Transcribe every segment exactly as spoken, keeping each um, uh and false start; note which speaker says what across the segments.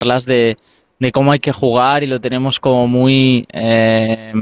Speaker 1: charlas de, de cómo hay que jugar y lo tenemos como muy, eh,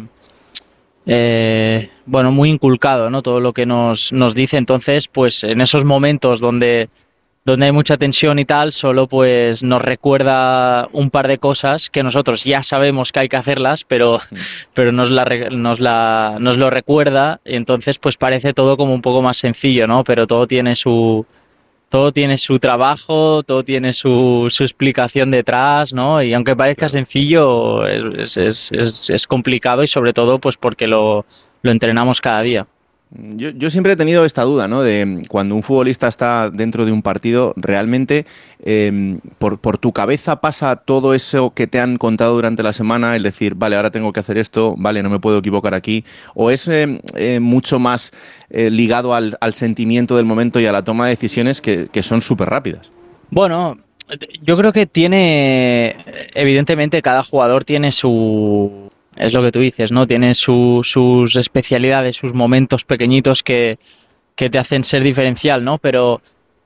Speaker 1: eh, bueno, muy inculcado, ¿no? Todo lo que nos, nos dice. Entonces, pues en esos momentos donde donde hay mucha tensión y tal, solo pues nos recuerda un par de cosas que nosotros ya sabemos que hay que hacerlas, pero, pero nos, la, nos, la, nos lo recuerda, y entonces pues parece todo como un poco más sencillo, ¿no? Pero todo tiene su, todo tiene su trabajo, todo tiene su, su explicación detrás, ¿no? Y aunque parezca
Speaker 2: Claro.
Speaker 1: sencillo, es, es, es, es complicado, y sobre todo pues porque lo, lo entrenamos cada día.
Speaker 2: Yo, yo siempre he tenido esta duda, ¿no? De mm, cuando un futbolista está dentro de un partido, realmente eh, por, por tu cabeza pasa todo eso que te han contado durante la semana, el decir, vale, ahora tengo que hacer esto, vale, no me puedo equivocar aquí, o es eh, eh, mucho más eh, ligado al, al sentimiento del momento y a la toma de decisiones que, que son súper rápidas.
Speaker 1: Bueno, yo creo que tiene, evidentemente cada jugador tiene su, es lo que tú dices, ¿no? Tiene su, sus especialidades, sus momentos pequeñitos que, que te hacen ser diferencial, ¿no? Pero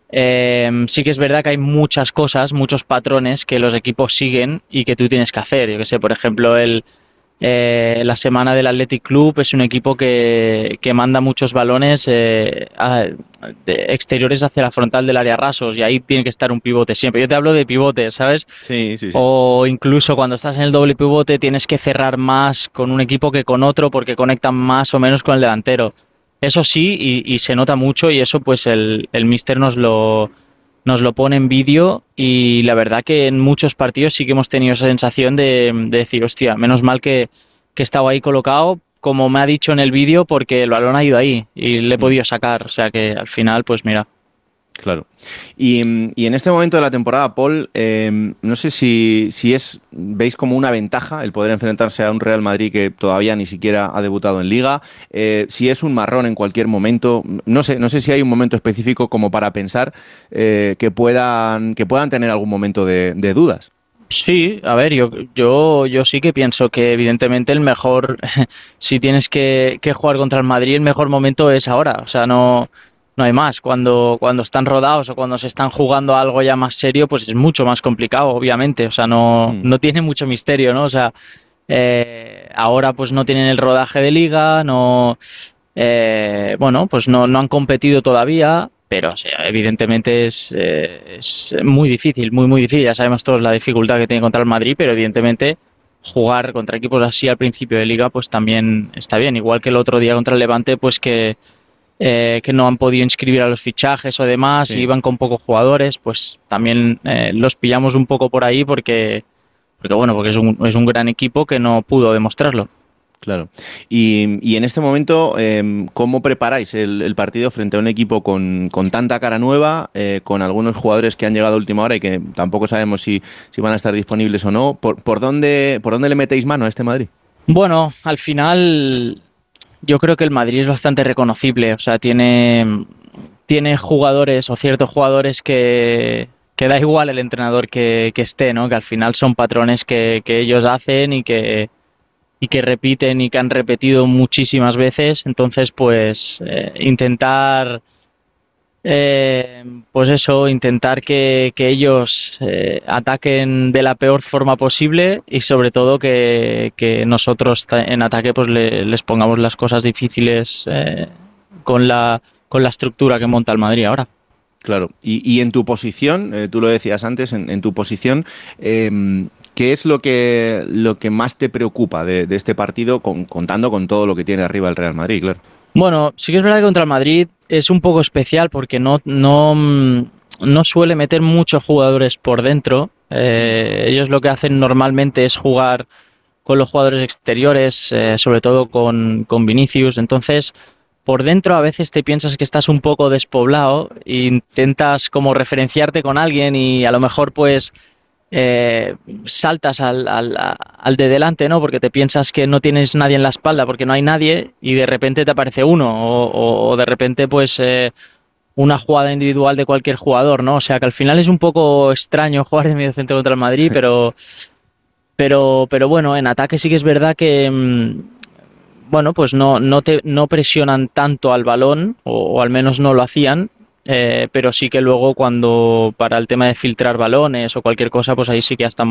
Speaker 1: eh, sí que es verdad que hay muchas cosas, muchos patrones que los equipos siguen y que tú tienes que hacer. Yo que sé, por ejemplo, el, eh, la semana del Athletic Club es un equipo que, que manda muchos balones eh, a, de exteriores hacia la frontal del área rasos, y ahí tiene que estar un pivote siempre. Yo te hablo de pivotes, ¿sabes?
Speaker 2: Sí, sí, sí.
Speaker 1: O incluso cuando estás en el doble pivote tienes que cerrar más con un equipo que con otro porque conectan más o menos con el delantero. Eso sí, y, y se nota mucho, y eso pues el, el míster nos lo, nos lo pone en vídeo, y la verdad que en muchos partidos sí que hemos tenido esa sensación de, de decir, hostia, menos mal que, que estaba ahí colocado, como me ha dicho en el vídeo, porque el balón ha ido ahí y le he
Speaker 2: Mm.
Speaker 1: podido sacar. O sea que al final, pues mira.
Speaker 2: Claro. Y, mm, y en este momento de la temporada, Paul, eh, no sé si, si es, veis como una ventaja el poder enfrentarse a un Real Madrid que todavía ni siquiera ha debutado en Liga, eh, si es un marrón en cualquier momento, no sé, no sé si hay un momento específico como para pensar eh, que puedan, que puedan tener algún momento de, de dudas.
Speaker 1: Sí, a ver, yo, yo, yo sí que pienso que evidentemente el mejor, si tienes que, que jugar contra el Madrid, el mejor momento es ahora. O sea, no, no hay más. Cuando, cuando están rodados o cuando se están jugando algo ya más serio, pues es mucho más complicado, obviamente. O sea, no,
Speaker 2: Mm.
Speaker 1: no tiene mucho misterio, ¿no? O sea, eh, ahora pues no tienen el rodaje de liga, no, eh, bueno, pues no, no han competido todavía, pero o sea, evidentemente es, eh, es muy difícil, muy, muy difícil. Ya sabemos todos la dificultad que tiene contra el Madrid, pero evidentemente jugar contra equipos así al principio de liga pues también está bien. Igual que el otro día contra el Levante, pues que, eh, que no han podido inscribir a los fichajes o demás, y
Speaker 2: Sí.
Speaker 1: iban con pocos jugadores, pues también eh, los pillamos un poco por ahí porque, porque bueno, porque es un, es un gran equipo que no pudo demostrarlo.
Speaker 2: Claro. Y, y en este momento, eh, ¿cómo preparáis el, el partido frente a un equipo con, con tanta cara nueva, eh, con algunos jugadores que han llegado a última hora y que tampoco sabemos si, si van a estar disponibles o no? ¿Por, por dónde, por dónde le metéis mano a este Madrid?
Speaker 1: Bueno, al final yo creo que el Madrid es bastante reconocible. O sea, tiene, tiene jugadores o ciertos jugadores que, que da igual el entrenador que, que esté, ¿no? Que al final son patrones que, que ellos hacen y que, y que repiten y que han repetido muchísimas veces. Entonces, pues eh, intentar, eh, pues eso, intentar que, que ellos eh, ataquen de la peor forma posible, y sobre todo que, que nosotros ta- en ataque pues le- les pongamos las cosas difíciles eh, con la, con la estructura que monta el Madrid ahora.
Speaker 2: Claro. Y, y en tu posición, eh, tú lo decías antes, en, en tu posición, eh, ¿qué es lo que, lo que más te preocupa de, de este partido, con- contando con todo lo que tiene arriba el Real Madrid, claro?
Speaker 1: Bueno, sí que es verdad que contra el Madrid es un poco especial porque no, no, mm, no suele meter muchos jugadores por dentro.
Speaker 2: Mm.
Speaker 1: Eh, ellos lo que hacen normalmente es jugar con los jugadores exteriores, eh, sobre todo con, con Vinicius. Entonces, por dentro a veces te piensas que estás un poco despoblado e intentas como referenciarte con alguien, y a lo mejor pues eh, saltas al, al, al de delante, ¿no? Porque te piensas que no tienes nadie en la espalda porque no hay nadie, y de repente te aparece uno, o, o, o de repente pues eh, una jugada individual de cualquier jugador, ¿no? O sea que al final es un poco extraño jugar de medio centro contra el Madrid, pero, pero, pero bueno, en ataque sí que es verdad que mmm, bueno, pues no, no, te, no presionan tanto al balón, o, o al menos no lo hacían, eh, pero sí que luego cuando para el tema de filtrar balones o cualquier cosa, pues ahí sí que ya están